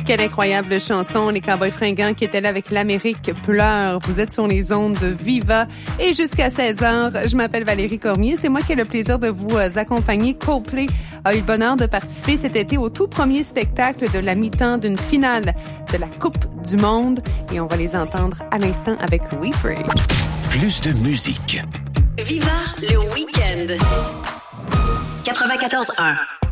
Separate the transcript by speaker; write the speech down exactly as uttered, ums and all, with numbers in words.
Speaker 1: Quelle incroyable chanson, les Cowboys fringants qui étaient là avec l'Amérique pleure. Vous êtes sur les ondes de Viva et jusqu'à seize heures, je m'appelle Valérie Cormier. C'est moi qui ai le plaisir de vous accompagner. Coldplay a eu le bonheur de participer cet été au tout premier spectacle de la mi-temps d'une finale de la Coupe du Monde et on va les entendre à l'instant avec We Free.
Speaker 2: Plus de musique.
Speaker 3: Viva le week-end. quatre-vingt-quatorze un.